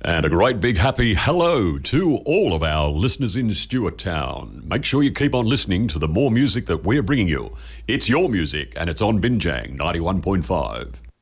And a great big happy hello to all of our listeners in Stuarttown. Make sure you keep on listening to the more music that we're bringing you. It's your music and it's on Binjang 91.5.